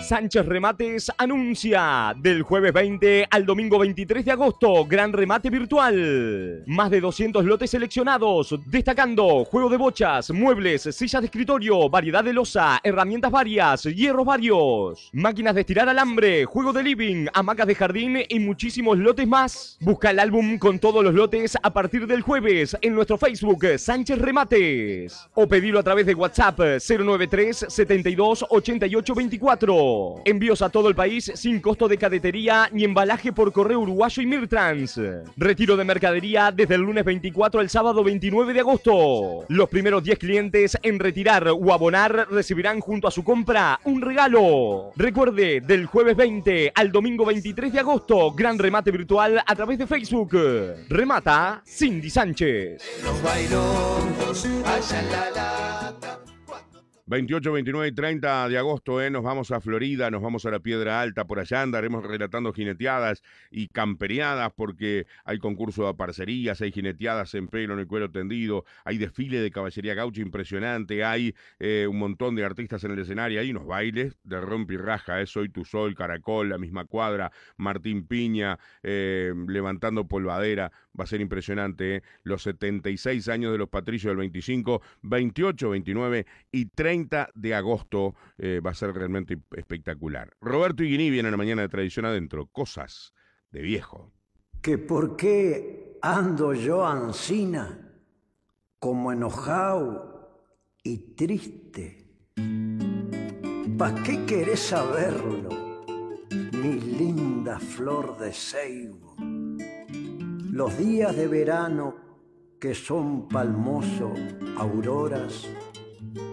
Sánchez Remates anuncia del jueves 20 al domingo 23 de agosto, gran remate virtual. Más de 200 lotes seleccionados, destacando juego de bochas, muebles, sillas de escritorio, variedad de loza, herramientas varias, hierros varios, máquinas de estirar alambre, juego de living, hamacas de jardín y muchísimos lotes más. Busca el álbum con todos los lotes a partir del jueves en nuestro Facebook Sánchez Remates o pedilo a través de WhatsApp 093 72 88 24. Envíos a todo el país sin costo de cadetería ni embalaje por correo uruguayo y Mirtrans. Retiro de mercadería desde el lunes 24 al sábado 29 de agosto. Los primeros 10 clientes en retirar o abonar recibirán junto a su compra un regalo. Recuerde, del jueves 20 al domingo 23 de agosto, gran remate virtual a través de Facebook. Remata Cindy Sánchez. Los bailongos, allá en la lata. 28, 29 y 30 de agosto, nos vamos a Florida, nos vamos a la Piedra Alta, por allá andaremos relatando jineteadas y camperiadas porque hay concurso de parcerías, hay jineteadas en pelo, en el cuero tendido, hay desfile de caballería gaucha impresionante, hay un montón de artistas en el escenario, hay unos bailes de rompe y raja, Soy tu Sol, Caracol, La Misma Cuadra, Martín Piña, levantando polvadera, va a ser impresionante, los 76 años de los Patricios del 25, 28, 29 y 30 de agosto va a ser realmente espectacular. Roberto Higuiní viene en la mañana de Tradición Adentro, cosas de viejo. Que por qué ando yo ansina, como enojado y triste. ¿Pa' qué querés saberlo, mi linda flor de ceibo? Los días de verano que son palmoso auroras,